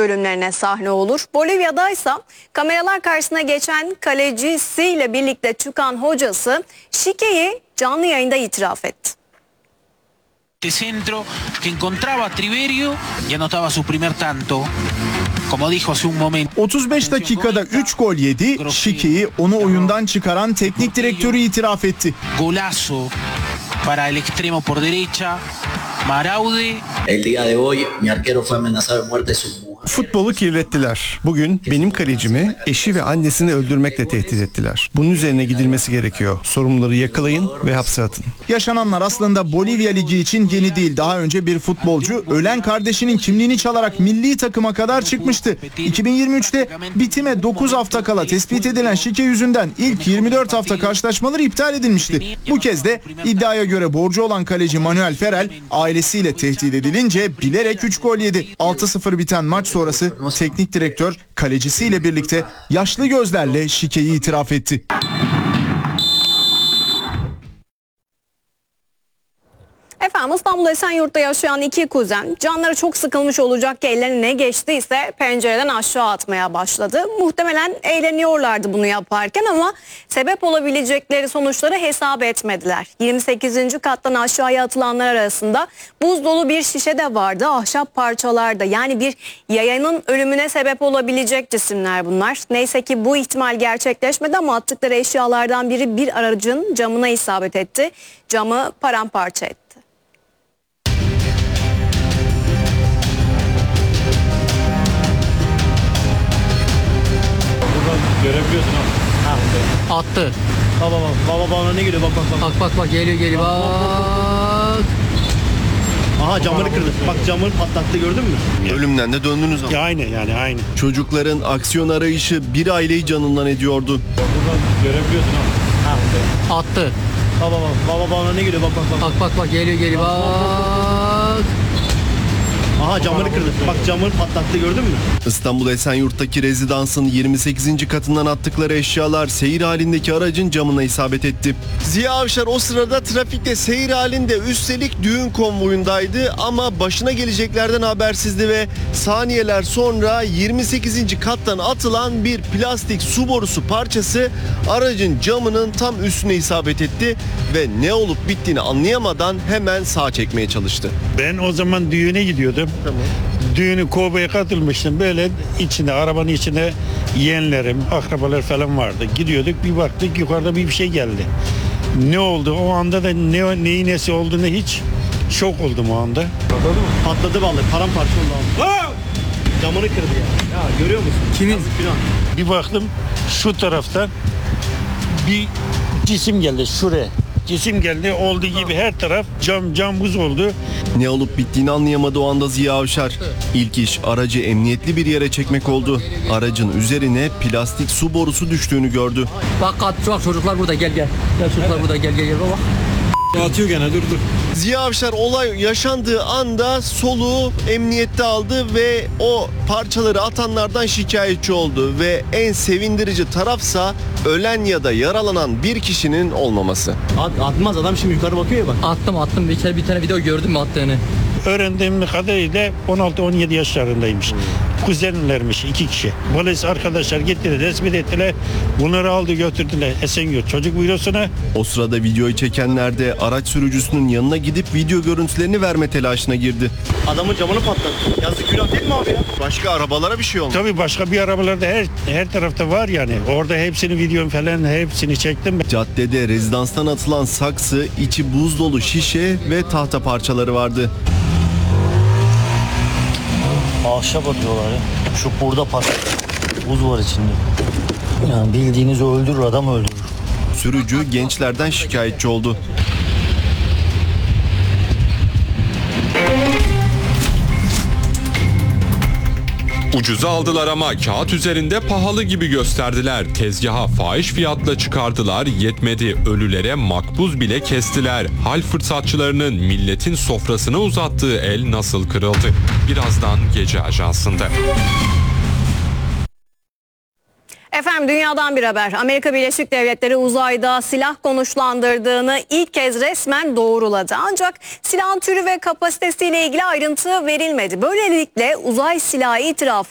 bölümlerine sahne olur. Bolivya'daysa kameralar karşısına geçen kalecisiyle birlikte çıkan hocası şikeyi canlı yayında itiraf etti. Centro que encontraba Triverio y anotaba su primer tanto. Como dijo hace un momento. 35 dakikada 3 gol yedi. Şikeyi onu oyundan çıkaran teknik direktörü itiraf etti. Golazo para el extremo por derecha. Maraude. El día de hoy mi arquero fue amenazado de muerte su mujer. Futbolu kirlettiler. Bugün benim kalecimi eşi ve annesini öldürmekle tehdit ettiler. Bunun üzerine gidilmesi gerekiyor. Sorumluları yakalayın ve hapse atın. Yaşananlar aslında Bolivya Ligi için yeni değil. Daha önce bir futbolcu ölen kardeşinin kimliğini çalarak milli takıma kadar çıkmıştı. 2023'te bitime 9 hafta kala tespit edilen şike yüzünden ilk 24 hafta karşılaşmaları iptal edilmişti. Bu kez de iddiaya göre borcu olan kaleci Manuel Ferrell ailesiyle tehdit edilince bilerek 3 gol yedi. 6-0 biten maç sonrası teknik direktör kalecisiyle birlikte yaşlı gözlerle şikeyi itiraf etti. Efendim İstanbul Esenyurt'ta yaşayan iki kuzen canları çok sıkılmış olacak ki ellerine ne geçtiyse pencereden aşağı atmaya başladı. Muhtemelen eğleniyorlardı bunu yaparken ama sebep olabilecekleri sonuçları hesap etmediler. 28. kattan aşağıya atılanlar arasında buz dolu bir şişe de vardı, ahşap parçalarda. Yani bir yayanın ölümüne sebep olabilecek cisimler bunlar. Neyse ki bu ihtimal gerçekleşmedi ama attıkları eşyalardan biri bir aracın camına isabet etti. Camı paramparça etti. Görebiliyorsun ha. Attı. Baba ne geliyor Bak geliyor bak. Aha camını kırdı. Bak camını patlattı gördün mü? Ölümden de döndünüz ama. Ya aynı. Çocukların aksiyon arayışı bir aileyi canından ediyordu. Buradan görebiliyorsun ha. Attı. Baba ne geliyor Bak geliyor bak. Aha camını kırdı. Bak camını patlattı gördün mü? İstanbul Esenyurt'taki rezidansın 28. katından attıkları eşyalar seyir halindeki aracın camına isabet etti. Ziya Avşar o sırada trafikte seyir halinde, üstelik düğün konvoyundaydı ama başına geleceklerden habersizdi ve saniyeler sonra 28. kattan atılan bir plastik su borusu parçası aracın camının tam üstüne isabet etti ve ne olup bittiğini anlayamadan hemen sağa çekmeye çalıştı. Ben o zaman düğüne gidiyordum. Tamam. Düğünü kovboya katılmıştım. Böyle içinde, arabanın içinde yeğenlerim, akrabalar falan vardı. Gidiyorduk, bir baktık yukarıda bir şey geldi. Ne oldu? O anda da neyin nesi olduğunu hiç şok oldum o anda. Patladı vallahi paramparça oldu abi. Camını kırdı ya. Ya görüyor musun? Kimin? Bir baktım şu taraftan bir cisim geldi şuraya. Cisim geldi, olduğu gibi her taraf cam buz oldu. Ne olup bittiğini anlayamadı o anda Ziya Avşar. İlk iş aracı emniyetli bir yere çekmek oldu. Aracın üzerine plastik su borusu düştüğünü gördü. Bak çocuklar burada gel. Gel çocuklar burada gel baba. Atıyor gene dur. Ziya Avşar olay yaşandığı anda soluğu emniyette aldı ve o parçaları atanlardan şikayetçi oldu ve en sevindirici tarafsa ölen ya da yaralanan bir kişinin olmaması. Atmaz adam şimdi yukarı bakıyor ya bak. Attım. Bir tane video gördüm mü attığını. Öğrendiğim kadarıyla 16-17 yaşlarındaymış. Kuzenlermiş 2 kişi. Polis arkadaşlar gitti, tespit ettiler. Bunları aldı götürdüler Esenyurt Çocuk Bürosu'na. O sırada videoyu çekenler de araç sürücüsünün yanına gidip video görüntülerini verme telaşına girdi. Adamın camını patlattı. Yazık günah değil mi abi ya? Başka arabalara bir şey olmadı. Tabii başka bir arabalarda her tarafta var yani. Orada hepsini video falan hepsini çektim. Caddede rezidanstan atılan saksı, içi buz dolu şişe ve tahta parçaları vardı. Ahşap atıyorlar ya. Şu burada patladı. Buz var içinde. Yani bildiğiniz öldürür, adam öldürür. Sürücü gençlerden şikayetçi oldu. Ucuza aldılar ama kağıt üzerinde pahalı gibi gösterdiler. Tezgaha fahiş fiyatla çıkardılar, yetmedi. Ölülere makbuz bile kestiler. Hal fırsatçılarının milletin sofrasına uzattığı el nasıl kırıldı? Birazdan Gece Ajansı'nda. Efendim dünyadan bir haber. Amerika Birleşik Devletleri uzayda silah konuşlandırdığını ilk kez resmen doğruladı. Ancak silahın türü ve kapasitesiyle ilgili ayrıntı verilmedi. Böylelikle uzay silahı itirafı